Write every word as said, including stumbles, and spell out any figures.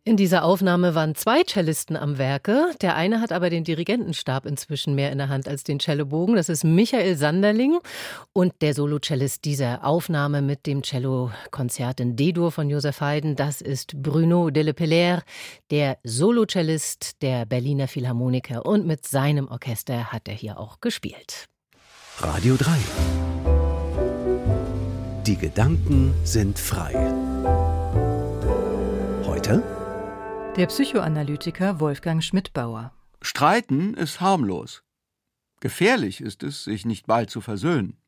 In dieser Aufnahme waren zwei Cellisten am Werke. Der eine hat aber den Dirigentenstab inzwischen mehr in der Hand als den Cellobogen. Das ist Michael Sanderling. Und der Solocellist dieser Aufnahme mit dem Cellokonzert in D-Dur von Joseph Haydn, das ist Bruno Delepelaere, der Solocellist der Berliner Philharmoniker. Und mit seinem Orchester hat er hier auch gespielt. Radio drei. Die Gedanken sind frei. Heute der Psychoanalytiker Wolfgang Schmidbauer. Streiten ist harmlos. Gefährlich ist es, sich nicht bald zu versöhnen.